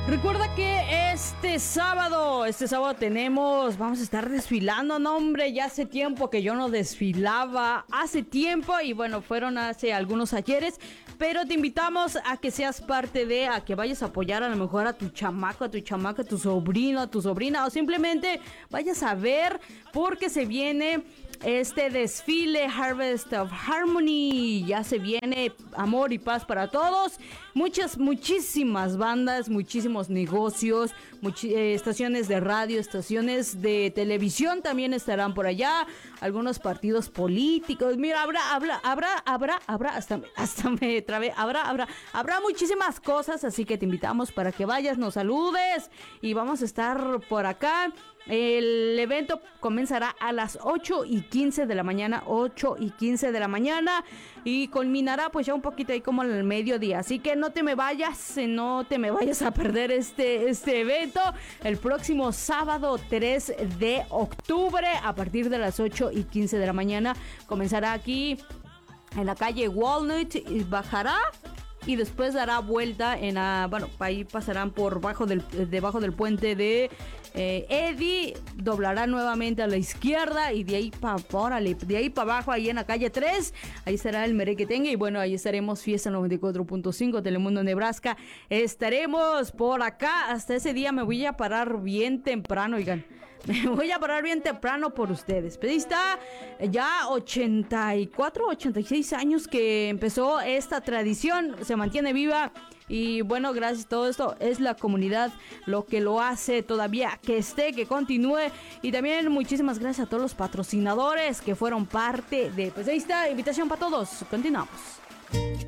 Recuerda que este sábado vamos a estar desfilando, no hombre, ya hace tiempo que yo no desfilaba, hace tiempo y bueno, fueron hace algunos ayeres, pero te invitamos a que seas parte a que vayas a apoyar a lo mejor a tu chamaco, a tu chamaca, a tu sobrino, a tu sobrina o simplemente vayas a ver porque se viene este desfile Harvest of Harmony, ya se viene amor y paz para todos, muchísimas bandas, muchísimos negocios, estaciones de radio, estaciones de televisión también estarán por allá, algunos partidos políticos, mira, hasta me trabé, habrá muchísimas cosas, así que te invitamos para que vayas, nos saludes y vamos a estar por acá. El evento comenzará a las 8:15 de la mañana, 8:15 de la mañana y culminará pues ya un poquito ahí como en el mediodía, así que no te me vayas a perder este evento el próximo sábado 3 de octubre a partir de las 8:15 de la mañana. Comenzará aquí en la calle Walnut y bajará y después dará vuelta ahí pasarán debajo del puente de Eddy, doblará nuevamente a la izquierda y de ahí para abajo, ahí en la calle 3, ahí será el merequetengue y bueno, ahí estaremos, Fiesta 94.5, Telemundo Nebraska, estaremos por acá, hasta ese día me voy a parar bien temprano, oigan. Me voy a parar bien temprano por ustedes. Pero ahí está ya 84, 86 años que empezó esta tradición. Se mantiene viva. Y bueno, gracias a todo esto es la comunidad lo que lo hace todavía que continúe. Y también muchísimas gracias a todos los patrocinadores que fueron parte de... Pues ahí está, invitación para todos. Continuamos.